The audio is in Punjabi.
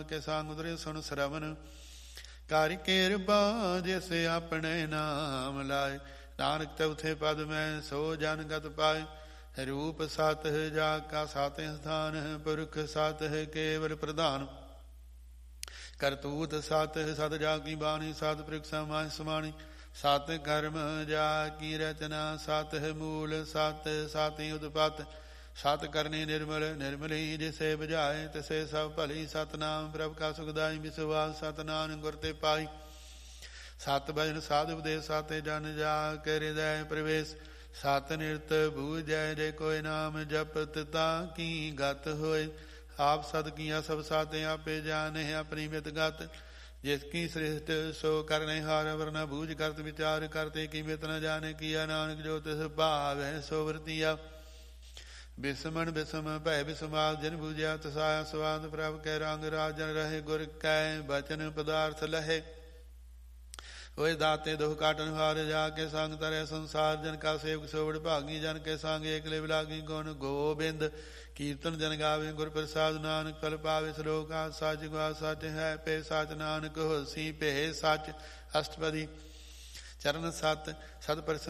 ਕੇ ਸੰਗ ਉਤਰੇ ਸੁਣ ਸਰਵਨ ਕਾਰਿ ਕਿਰਪਾ ਜਿਸ ਆਪਣੇ ਨਾਮ ਲਾਏ। ਨਾਨਕ ਚੌਥੇ ਪਦ ਮੈਂ ਸੋ ਜਨ ਗਤ ਪਾਏ। ਰੂਪ ਸਤ ਜਾ ਕਾ ਸਤ ਸਥਾਨ ਪੁਰਖ ਸਤ ਕੇਵਲ ਪ੍ਰਧਾਨ। ਕਰਤੂਤ ਸਤ ਸਤ ਜਾ ਕੀ ਬਾਣੀ ਸਤ ਪ੍ਰਿਕ ਸਮਾਨ ਸਮਾਣੀ। ਸਤ ਕਰਮ ਜਾ ਕੀ ਰਚਨਾ ਸਤ ਮੂਲ ਸਤ ਸਾਤੀ ਉਤਪਤ। ਸਤ ਕਰਨੀ ਨਿਰਮਲ ਨਿਰਮਲੀ ਜਿਸੇ ਬੁਝਾਏ ਤਿਸੇ ਸਭ ਭਲੀ। ਸਤਨਾਮ ਪ੍ਰਭ ਕਾ ਸੁਖਦਾਈ ਵਿਸਵਾਸ ਸਤਨਾਮ ਗੁਰ ਤੇ ਪਾਈ। ਸਤ ਭਜਨ ਸਾਧ ਉਪਦੇਸ਼ ਸਾਤੇ ਜਨ ਜਾ ਕੇ ਹਿਰਦੈ ਪ੍ਰਵੇਸ਼। ਸਤ ਨਿਰਤ ਬੂਝੈ ਜੇ ਕੋਈ ਨਾਮ ਜਪਤ ਤਾਂ ਕੀ ਗਤ ਹੋਏ। ਆਪ ਸਦ ਕੀਆ ਸਭ ਸਾਤੇ ਆਪੇ ਜਾਣੇ ਆਪਣੀ ਮਿਤ ਗਤ। ਜਿਸ ਕੀ ਸ੍ਰਿਸ਼ਟ ਸੋ ਕਰਨੇ ਹਾਰ ਵਰਨਾ ਬੂਝ ਕਰਤ ਵਿਚਾਰ ਕਰਤੇ ਕੀ ਮਿਤ ਨ ਜਾਣੇ। ਕੀਆ ਨਾਨਕ ਜੋ ਤਿਸ ਭਾਵੈ ਸੋ ਵਰਤੀਆ। ਬਿਸਮਨ ਬਿਸਮ ਭੈ ਬਿਸਮਾਦ ਜਿਨ ਬੂਝਿਆ ਤਸਾਇਆ ਸਵਾਦ। ਪ੍ਰਭ ਕੈ ਰੰਗ ਰਾਜਨ ਰਹੇ ਗੁਰ ਕੈ ਬਚਨ ਪਦਾਰਥ ਲਹੇ। ਹੋਏ ਦਾਤੇ ਦੁਖ ਕਾਟਨ ਹਾਰ ਜਾ ਕੇ ਸੰਗ ਤਰੇ ਸੰਸਾਰ। ਜਨ ਕਾ ਸੇਵਕ ਸੋਵੜ ਭਾਗੀ ਜਨ ਕੇ ਸੰਗ ਏਕਲੇ ਬਿਲਾਗੀ। ਗੁਣ ਗੋਬਿੰਦ ਕੀਰਤਨ ਜਨ ਗਾਵੇ ਗੁਰ ਪ੍ਰਸਾਦ। ਨਾਨਕ ਫਲ ਪਾਵੇ ਸਲੋਕ ਆਦ ਸੱਚ ਗਵਾ ਸੱਚ ਹੈ ਪੇ ਸੱਚ। ਨਾਨਕ ਹੋਸੀ ਭੇ ਸੱਚ ਅਸ਼ਟਪਦੀ ਚਰਨ ਸਤ ਸਤ ਪਰਸ